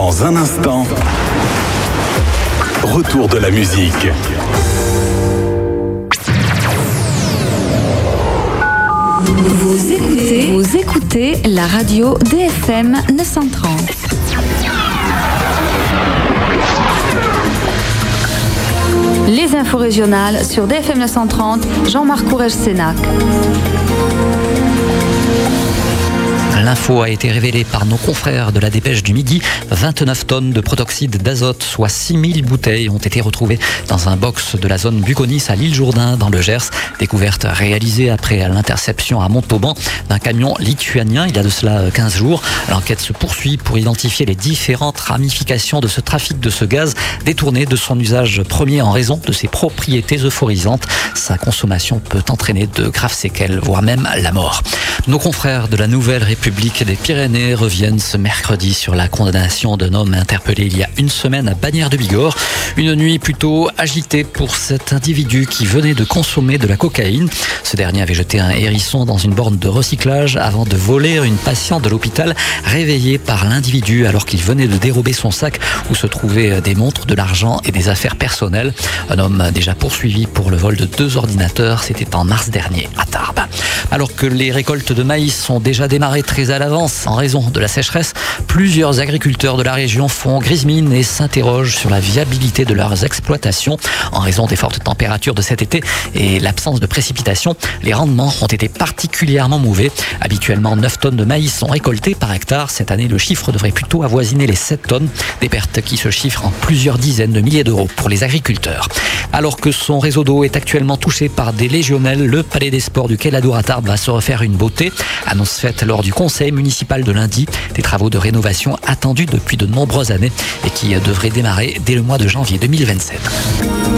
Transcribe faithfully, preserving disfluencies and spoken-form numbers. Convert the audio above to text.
Dans un instant, retour de la musique. Vous écoutez, vous écoutez la radio D F M neuf cent trente. Les infos régionales sur D F M neuf cent trente, Jean-Marc Courrèges-Sénac. L'info a été révélée par nos confrères de la Dépêche du Midi. vingt-neuf tonnes de protoxyde d'azote, soit six mille bouteilles, ont été retrouvées dans un box de la zone Buconis à l'île Jourdain, dans le Gers. Découverte réalisée après l'interception à Montauban d'un camion lituanien il y a de cela quinze jours. L'enquête se poursuit pour identifier les différentes ramifications de ce trafic de ce gaz détourné de son usage premier en raison de ses propriétés euphorisantes. Sa consommation peut entraîner de graves séquelles, voire même la mort. Nos confrères de la Nouvelle République des Pyrénées reviennent ce mercredi sur la condamnation d'un homme interpellé il y a une semaine à Bagnères de Bigorre. Une nuit plutôt agitée pour cet individu qui venait de consommer de la cocaïne. Ce dernier avait jeté un hérisson dans une borne de recyclage avant de voler une patiente de l'hôpital réveillée par l'individu alors qu'il venait de dérober son sac où se trouvaient des montres, de l'argent et des affaires personnelles. Un homme déjà poursuivi pour le vol de deux ordinateurs, c'était en mars dernier à Tarbes. Alors que les récoltes de maïs sont déjà démarrées très à l'avance en raison de la sécheresse, plusieurs agriculteurs de la région font grise mine et s'interrogent sur la viabilité de leurs exploitations. En raison des fortes températures de cet été et l'absence de précipitations, les rendements ont été particulièrement mauvais. Habituellement, neuf tonnes de maïs sont récoltées par hectare. Cette année, le chiffre devrait plutôt avoisiner les sept tonnes, des pertes qui se chiffrent en plusieurs dizaines de milliers d'euros pour les agriculteurs. Alors que son réseau d'eau est actuellement touché par des légionelles, le Palais des Sports du Quai Ladour à Tarbes va se refaire une beauté. Annonce faite lors du conseil municipal de lundi. Des travaux de rénovation attendus depuis de nombreuses années et qui devraient démarrer dès le mois de janvier deux mille vingt-sept.